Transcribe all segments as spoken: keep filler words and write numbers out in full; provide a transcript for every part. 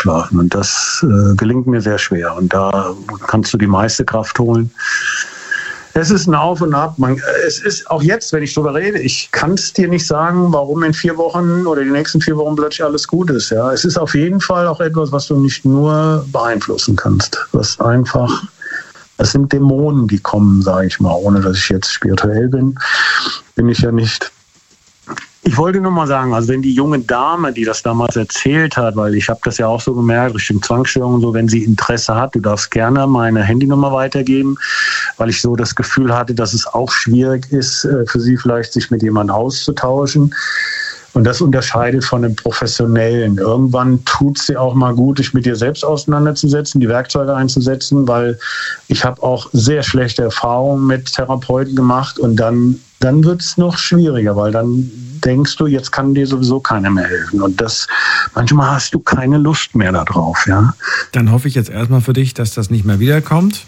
einzuschlafen. Und das äh, gelingt mir sehr schwer. Und da kannst du die meiste Kraft holen. Es ist ein Auf und Ab. Man, es ist auch jetzt, wenn ich drüber rede, ich kann es dir nicht sagen, warum in vier Wochen oder die nächsten vier Wochen plötzlich alles gut ist. Ja, es ist auf jeden Fall auch etwas, was du nicht nur beeinflussen kannst. Was einfach, das sind Dämonen, die kommen, sage ich mal, ohne dass ich jetzt spirituell bin, bin ich ja nicht. Ich wollte nur mal sagen, also wenn die junge Dame, die das damals erzählt hat, weil ich habe das ja auch so gemerkt, Richtung Zwangsstörung und so, wenn sie Interesse hat, du darfst gerne meine Handynummer weitergeben, weil ich so das Gefühl hatte, dass es auch schwierig ist, für sie vielleicht sich mit jemandem auszutauschen. Und das unterscheidet von einem Professionellen. Irgendwann tut es dir auch mal gut, dich mit dir selbst auseinanderzusetzen, die Werkzeuge einzusetzen, weil ich habe auch sehr schlechte Erfahrungen mit Therapeuten gemacht und dann, dann wird es noch schwieriger, weil dann denkst du, jetzt kann dir sowieso keiner mehr helfen. Und das, manchmal hast du keine Lust mehr darauf. Ja? Dann hoffe ich jetzt erstmal für dich, dass das nicht mehr wiederkommt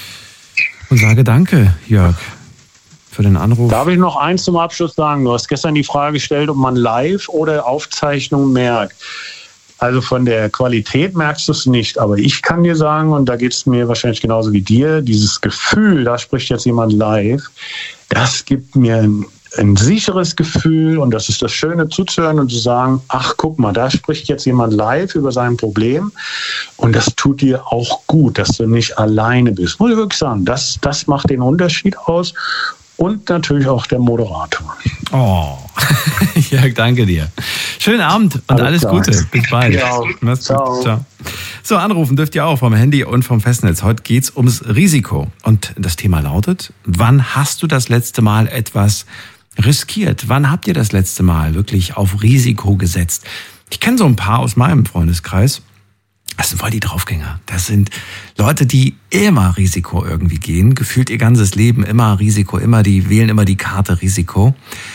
und sage danke, Jörg, für den Anruf. Darf ich noch eins zum Abschluss sagen? Du hast gestern die Frage gestellt, ob man live oder Aufzeichnung merkt. Also von der Qualität merkst du es nicht. Aber ich kann dir sagen, und da geht es mir wahrscheinlich genauso wie dir, dieses Gefühl, da spricht jetzt jemand live, das gibt mir ein, ein sicheres Gefühl und das ist das Schöne zuzuhören und zu sagen, ach guck mal, da spricht jetzt jemand live über sein Problem und das tut dir auch gut, dass du nicht alleine bist. Muss ich wirklich sagen, das, das macht den Unterschied aus. Und natürlich auch der Moderator. Oh, Jörg, danke dir. Schönen Abend und alles, alles Gute. Bis bald. Ja, ciao. Ciao. So, anrufen dürft ihr auch vom Handy und vom Festnetz. Heute geht's ums Risiko. Und das Thema lautet, wann hast du das letzte Mal etwas riskiert? Wann habt ihr das letzte Mal wirklich auf Risiko gesetzt? Ich kenne so ein paar aus meinem Freundeskreis. Das sind voll die Draufgänger. Das sind Leute, die immer Risiko irgendwie gehen. Gefühlt ihr ganzes Leben immer Risiko, immer die wählen immer die Karte Risiko.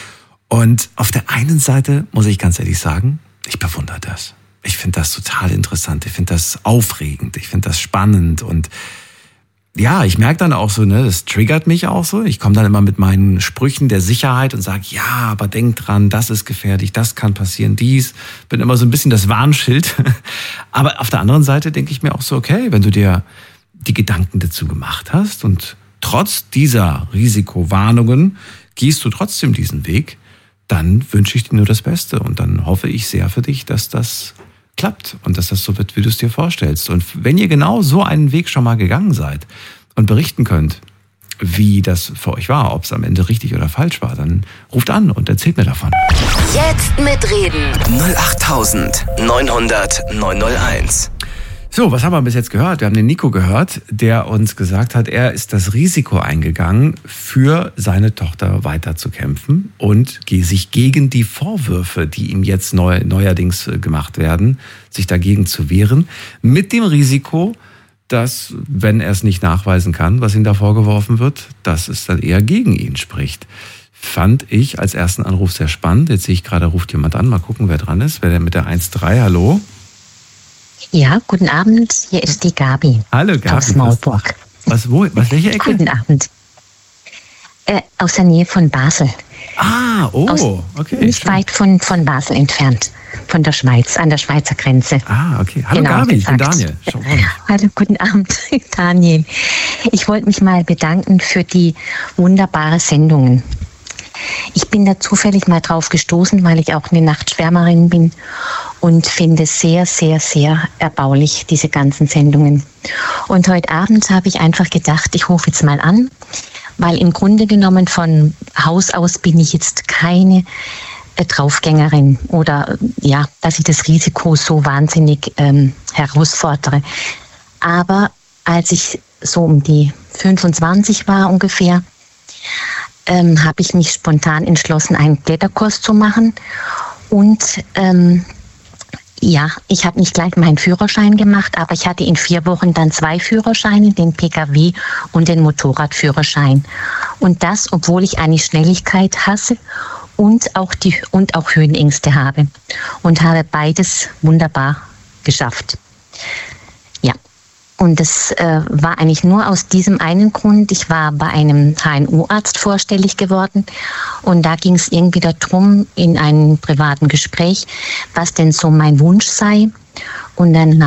Und auf der einen Seite muss ich ganz ehrlich sagen, ich bewundere das. Ich finde das total interessant. Ich finde das aufregend. Ich finde das spannend. Und ja, ich merke dann auch so, ne, das triggert mich auch so. Ich komme dann immer mit meinen Sprüchen der Sicherheit und sage, ja, aber denk dran, das ist gefährlich, das kann passieren, dies. Bin immer so ein bisschen das Warnschild. Aber auf der anderen Seite denke ich mir auch so, okay, wenn du dir die Gedanken dazu gemacht hast und trotz dieser Risikowarnungen gehst du trotzdem diesen Weg, dann wünsche ich dir nur das Beste. Und dann hoffe ich sehr für dich, dass das klappt und dass das so wird, wie du es dir vorstellst. Und wenn ihr genau so einen Weg schon mal gegangen seid und berichten könnt, wie das für euch war, ob es am Ende richtig oder falsch war, dann ruft an und erzählt mir davon. Jetzt mitreden. null acht neun null null neun null eins. So, was haben wir bis jetzt gehört? Wir haben den Nico gehört, der uns gesagt hat, er ist das Risiko eingegangen, für seine Tochter weiterzukämpfen und sich gegen die Vorwürfe, die ihm jetzt neu, neuerdings gemacht werden, sich dagegen zu wehren, mit dem Risiko, dass, wenn er es nicht nachweisen kann, was ihm da vorgeworfen wird, dass es dann eher gegen ihn spricht. Fand ich als ersten Anruf sehr spannend. Jetzt sehe ich gerade, ruft jemand an. Mal gucken, wer dran ist. Wer denn mit der eins drei? Hallo? Ja, guten Abend. Hier ist die Gabi. Hallo Gabi. Aus Maulburg. Was, wo, was, welche Ecke? Guten Abend. Äh, aus der Nähe von Basel. Ah, oh, aus, okay. Nicht schön. Weit von, von Basel entfernt. Von der Schweiz, an der Schweizer Grenze. Ah, okay. Hallo genau Gabi, gesagt. ich bin Daniel. Schau. Hallo, guten Abend, Daniel. Ich wollte mich mal bedanken für die wunderbaren Sendungen. Ich bin da zufällig mal drauf gestoßen, weil ich auch eine Nachtschwärmerin bin und finde es sehr, sehr, sehr erbaulich, diese ganzen Sendungen. Und heute Abend habe ich einfach gedacht, ich rufe jetzt mal an, weil im Grunde genommen von Haus aus bin ich jetzt keine äh, Draufgängerin oder ja, dass ich das Risiko so wahnsinnig ähm, herausfordere. Aber als ich so um die fünfundzwanzig war ungefähr, Ähm, habe ich mich spontan entschlossen, einen Kletterkurs zu machen. Und ähm, ja, ich habe nicht gleich meinen Führerschein gemacht, aber ich hatte in vier Wochen dann zwei Führerscheine, den Pkw und den Motorradführerschein. Und das, obwohl ich eine Schnelligkeit hasse und auch, die, und auch Höhenängste habe. Und habe beides wunderbar geschafft. Ja. Und das äh, war eigentlich nur aus diesem einen Grund. Ich war bei einem H N O-Arzt vorstellig geworden und da ging es irgendwie darum, in einem privaten Gespräch, was denn so mein Wunsch sei. Und dann